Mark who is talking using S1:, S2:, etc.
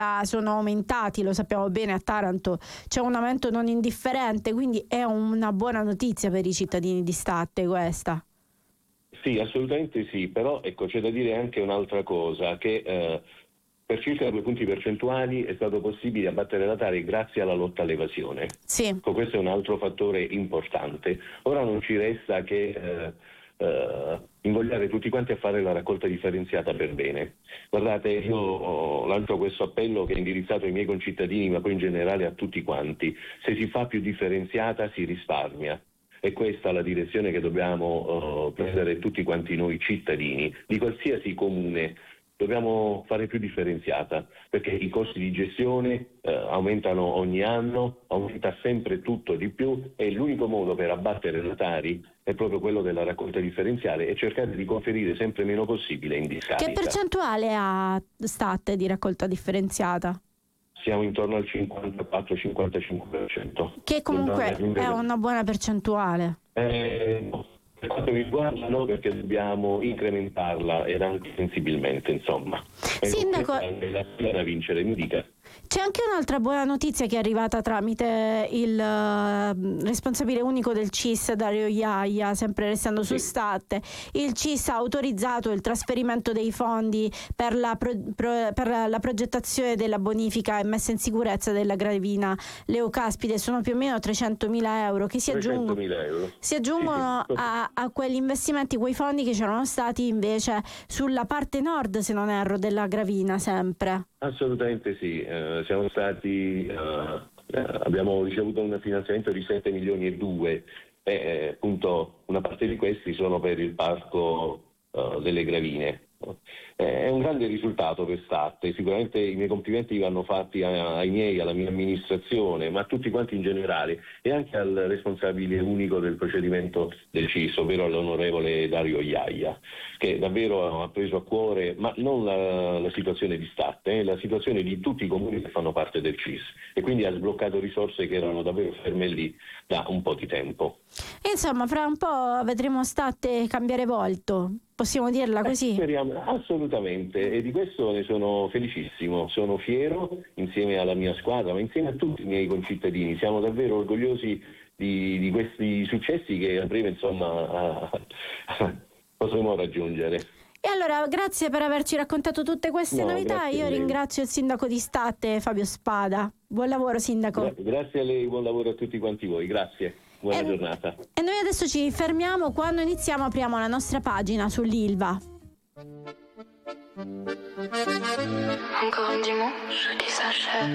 S1: sono aumentati, lo sappiamo bene, a Taranto c'è un aumento non indifferente, quindi è una buona notizia per i cittadini di Statte questa.
S2: Sì, assolutamente sì, però ecco, c'è da dire anche un'altra cosa, che per circa 2 punti percentuali è stato possibile abbattere la Tari grazie alla lotta all'evasione.
S1: Sì.
S2: Ecco, questo è un altro fattore importante. Ora non ci resta che invogliare tutti quanti a fare la raccolta differenziata per bene. Guardate, io lancio questo appello che è indirizzato ai miei concittadini, ma poi in generale a tutti quanti. Se si fa più differenziata si risparmia. E questa è la direzione che dobbiamo prendere tutti quanti noi cittadini di qualsiasi comune. Dobbiamo fare più differenziata, perché i costi di gestione aumentano ogni anno, aumenta sempre tutto di più, e l'unico modo per abbattere la Tari è proprio quello della raccolta differenziale e cercare di conferire sempre meno possibile in discarica.
S1: Che percentuale ha Statte di raccolta differenziata?
S2: Siamo intorno al 54-55%.
S1: Che comunque è una buona percentuale.
S2: No. Per quanto mi riguarda no, perché dobbiamo incrementarla ed anche sensibilmente, insomma.
S1: Sindaco,
S2: è la sfida da vincere, mi dica.
S1: c'è anche un'altra buona notizia che è arrivata tramite il responsabile unico del CIS, Dario Iaia, sempre restando su Statte. Il CIS ha autorizzato il trasferimento dei fondi per la progettazione della bonifica e messa in sicurezza della gravina Leocaspide. Sono più o meno 300.000 euro che si aggiungono a quegli investimenti, quei fondi che c'erano stati invece sulla parte nord, se non erro, della gravina sempre.
S2: Assolutamente sì, abbiamo ricevuto un finanziamento di 7 milioni e 2 e appunto una parte di questi sono per il parco delle gravine. È un grande risultato per Statte, sicuramente i miei complimenti vanno fatti ai miei, alla mia amministrazione, ma a tutti quanti in generale, e anche al responsabile unico del procedimento del CIS, ovvero all'onorevole Dario Iaia, che davvero ha preso a cuore, ma non la situazione di Statte, la situazione di tutti i comuni che fanno parte del CIS, e quindi ha sbloccato risorse che erano davvero ferme lì da un po' di tempo.
S1: Insomma, fra un po' vedremo Statte cambiare volto. Possiamo dirla così?
S2: Speriamo, assolutamente, e di questo ne sono felicissimo, sono fiero insieme alla mia squadra, ma insieme a tutti i miei concittadini. Siamo davvero orgogliosi di questi successi che a breve, insomma, potremo raggiungere.
S1: E allora, grazie per averci raccontato tutte queste novità. Io ringrazio il sindaco di Statte, Fabio Spada. Buon lavoro, sindaco.
S2: Grazie a lei, buon lavoro a tutti quanti voi, grazie. Buona giornata. E
S1: noi adesso ci fermiamo, quando iniziamo apriamo la nostra pagina sull'Ilva. Encore un dimanche qui s'achève.